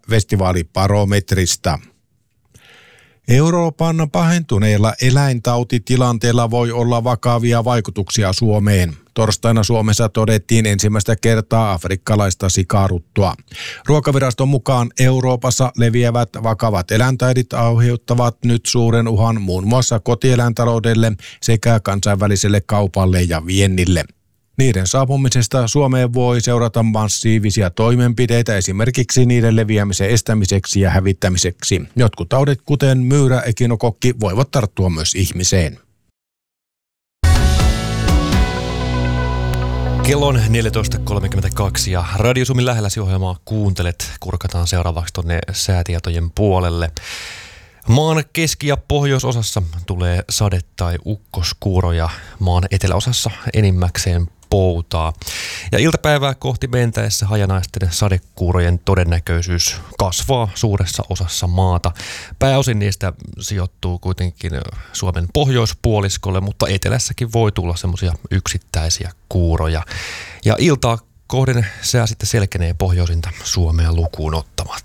festivaalibarometrista. Euroopan pahentuneilla eläintautitilanteilla voi olla vakavia vaikutuksia Suomeen. Torstaina Suomessa todettiin ensimmäistä kertaa afrikkalaista sikaruttoa. Ruokaviraston mukaan Euroopassa leviävät vakavat eläintaudit aiheuttavat nyt suuren uhan muun muassa kotieläintaloudelle sekä kansainväliselle kaupalle ja viennille. Niiden saapumisesta Suomeen voi seurata massiivisia toimenpiteitä esimerkiksi niiden leviämisen estämiseksi ja hävittämiseksi. Jotkut taudit, kuten myyrä, ekinokokki, voivat tarttua myös ihmiseen. Kello on 14.32 ja Radio Suomen lähelläsi ohjelmaa kuuntelet. Kurkataan seuraavaksi tuonne säätietojen puolelle. Maan keski- ja pohjoisosassa tulee sade- tai ukkoskuuroja, maan eteläosassa enimmäkseen poutaa. Ja iltapäivää kohti mentäessä hajanaisten sadekuurojen todennäköisyys kasvaa suuressa osassa maata. Pääosin niistä sijoittuu kuitenkin Suomen pohjoispuoliskolle, mutta etelässäkin voi tulla semmoisia yksittäisiä kuuroja. Ja iltaa kohden sää sitten selkenee pohjoisinta Suomea lukuun ottamatta.